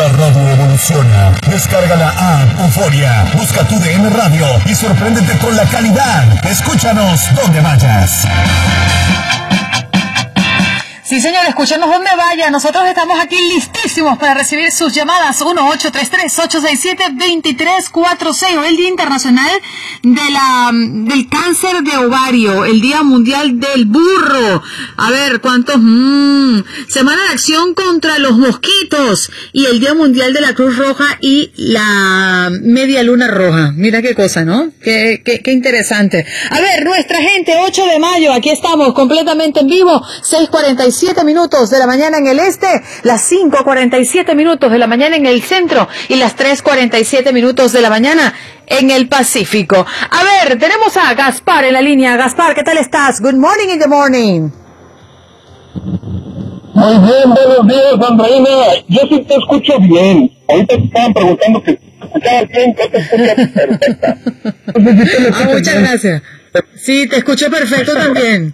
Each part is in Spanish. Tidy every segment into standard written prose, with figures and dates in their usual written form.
La radio evoluciona. Descarga la app Euforia. Busca tu DN Radio y sorpréndete con la calidad. Escúchanos donde vayas. Sí, señor, escúchenos donde vaya. Nosotros estamos aquí listísimos para recibir sus llamadas. 1-833-867-2346. Hoy el Día Internacional del Cáncer de Ovario, el Día Mundial del Burro. A ver, ¿cuántos? Semana de Acción contra los Mosquitos y el Día Mundial de la Cruz Roja y la Media Luna Roja. Mira qué cosa, ¿no? Qué interesante. A ver, nuestra gente, 8 de mayo, aquí estamos completamente en vivo, 6:47 minutos de la mañana en el este, las 5:47 minutos de la mañana en el centro y las 3:47 minutos de la mañana en el Pacífico. A ver, tenemos a Gaspar en la línea. Gaspar, ¿qué tal estás? Good morning in the morning. Muy bien, buenos días, Andreina. Yo sí te escucho bien. Ahorita te estaban preguntando que escuchabas bien, yo te escucho perfecta. Muchas gracias. Sí, te escucho perfecto también.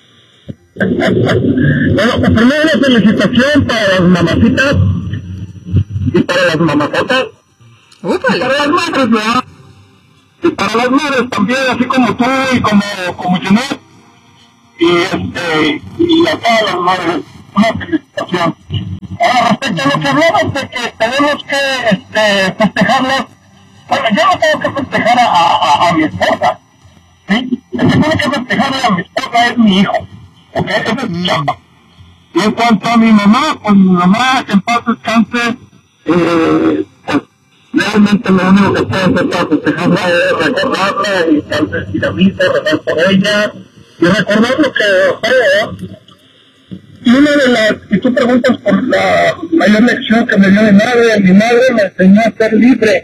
Bueno, primero una felicitación para las mamacitas y para las mamazotas. Y para las madres, ¿verdad? Y para las madres también, así como tú y como Janet. Y a todas las madres, una felicitación. Ahora, respecto a lo que hablamos de que tenemos que festejarlas, bueno, yo no tengo que festejar a mi esposa, ¿sí? El que tiene que festejar a mi esposa es mi hijo. Ok, esa es mi chamba. Y en cuanto a mi mamá, pues mi mamá, que en paz descanse, pues realmente lo único que puedo hacer para festejarla es recordarla y tal vez ir a misa, rezar por ella y recordar lo que fue. Y una de las, si tú preguntas por la mayor lección que me dio mi madre me enseñó a ser libre.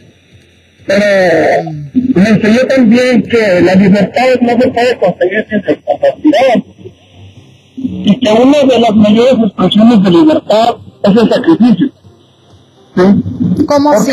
Pero me enseñó también que la libertad no se puede conseguir sin responsabilidad. Y que una de las mayores expresiones de libertad es el sacrificio. ¿Sí? ¿Cómo así?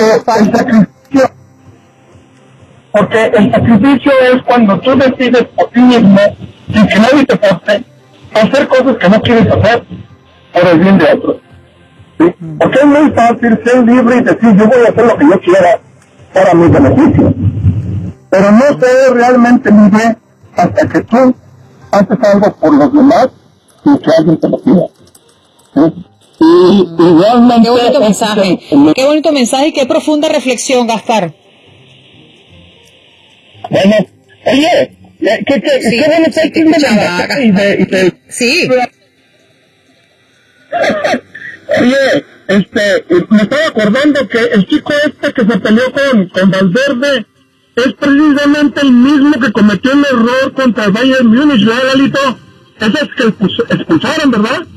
Porque el sacrificio es cuando tú decides por ti mismo, sin que nadie te force, hacer cosas que no quieres hacer por el bien de otros. ¿Sí? Porque es muy fácil ser libre y decir yo voy a hacer lo que yo quiera para mi beneficio. Pero no ser realmente libre hasta que tú haces algo por los demás y que alguien te lo pida. ¿Sí? Y realmente... Qué bonito mensaje. Qué bonito mensaje y qué profunda reflexión, Gaspar. Bueno, oye, qué bueno que Sí. Oye, me estaba acordando que el chico que se peleó con Valverde es precisamente el mismo que cometió el error contra el Bayern Múnich, ¿verdad, Lalito? Ese es que expulsaron, ¿verdad?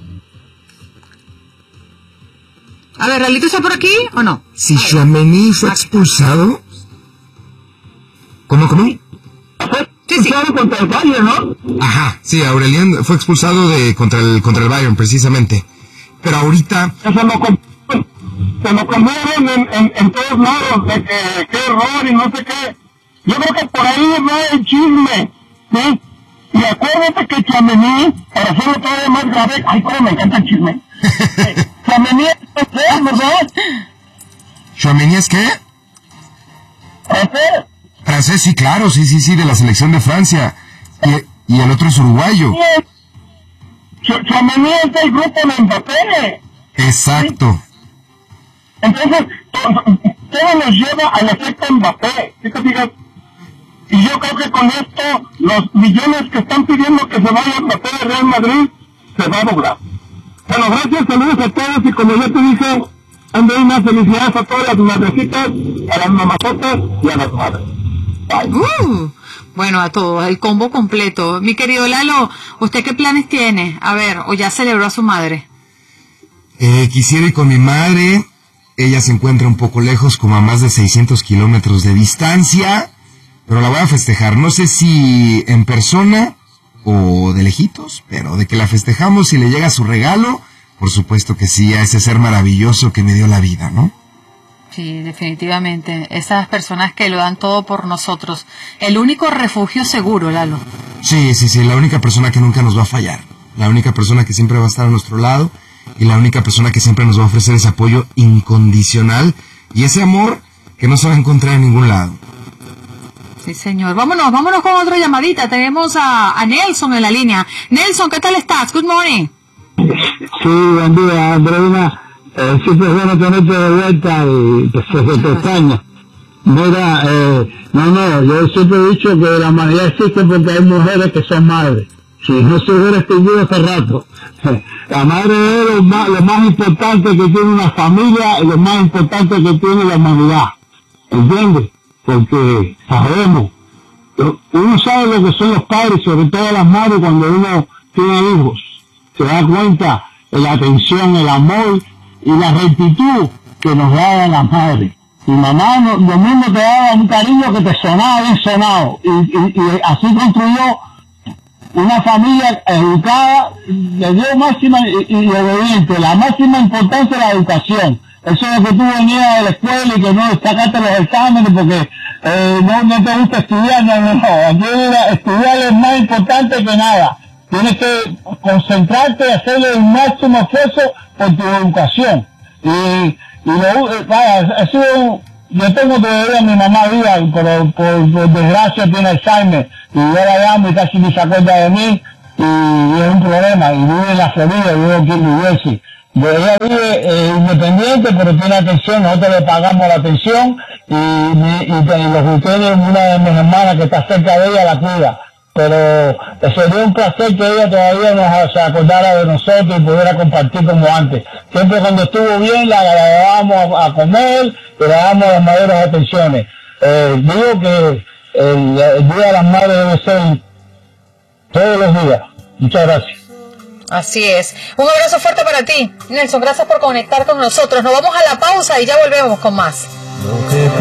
A ver, ¿Lalito está por aquí o no? Si Tchouaméni fue expulsado... ¿Cómo? Expulsaron contra el Bayern, ¿no? Ajá, sí, Aurelien fue expulsado contra el Bayern, precisamente. Pero ahorita... Se lo comieron en todos lados, de que qué error y no sé qué. Yo creo que por ahí va el chisme, ¿sí? Y acuérdate que Tchouaméni, para hacerlo todavía más grave, ay, cómo me encanta el chisme. Tchouaméni es francés, ¿verdad? ¿Tchouaméni es qué? ¿Francés? Francés, sí, claro, sí, de la selección de Francia. Y el otro es uruguayo. Tchouaméni es del grupo de Mbappé. Exacto. Entonces, todo nos lleva al efecto Mbappé, ¿sí te fijas? Y yo creo que con esto, los millones que están pidiendo que se vaya Mbappé de Real Madrid, se va a lograr. Bueno, gracias, saludos a todos, y como ya te dije, Andreina, felicidades a todas las madrecitas, a las mamazotas y a las madres. Bye. Bueno, a todos, el combo completo. Mi querido Lalo, ¿usted qué planes tiene? A ver, ¿o ya celebró a su madre? Quisiera ir con mi madre. Ella se encuentra un poco lejos, como a más de 600 kilómetros de distancia, pero la voy a festejar. No sé si en persona o de lejitos, pero de que la festejamos y le llega su regalo, por supuesto que sí, a ese ser maravilloso que me dio la vida, ¿no? Sí, definitivamente. Esas personas que lo dan todo por nosotros. El único refugio seguro, Lalo. Sí, la única persona que nunca nos va a fallar. La única persona que siempre va a estar a nuestro lado. y la única persona que siempre nos va a ofrecer ese apoyo incondicional y ese amor que no se va a encontrar en ningún lado. Sí, señor. Vámonos con otra llamadita. Tenemos a Nelson en la línea. Nelson, ¿qué tal estás? Good morning. Sí, buen día, Andreina. Siempre es bueno tenerte de vuelta y que se te extraña. Mira, yo siempre he dicho que la humanidad existe porque hay mujeres que son madres. Si no se hubiera extinguido hace rato. La madre es lo más importante que tiene una familia y lo más importante que tiene la humanidad. ¿Entiendes? Porque sabemos, uno sabe lo que son los padres, sobre todo las madres, cuando uno tiene hijos. Se da cuenta de la atención, el amor y la rectitud que nos daban las madres. Mi mamá lo mismo te daba un cariño que te sonaba bien sonado. Y así construyó una familia educada, le dio máxima y obediente. La máxima importancia es la educación. Eso es que tú venías de la escuela y que no sacaste los exámenes porque no te gusta estudiar. No. Aquí estudiar es más importante que nada. Tienes que concentrarte y hacerle el máximo esfuerzo por tu educación. Yo tengo todavía a mi mamá viva, pero por desgracia tiene Alzheimer, y yo la llamo y casi ni se acuerda de mí, y es un problema, y vive en la Florida, y vive aquí en New Jersey. Ella vive independiente, pero tiene atención, nosotros le pagamos la atención, y los ustedes, una de mis hermanas que está cerca de ella, la cuida. Pero sería un placer que ella todavía se acordara de nosotros y pudiera compartir como antes. Siempre cuando estuvo bien la llevábamos a comer, le dábamos las mayores atenciones. Digo que el Día de las Madres debe ser todos los días. Muchas gracias. Así es. Un abrazo fuerte para ti, Nelson. Gracias por conectar con nosotros. Nos vamos a la pausa y ya volvemos con más.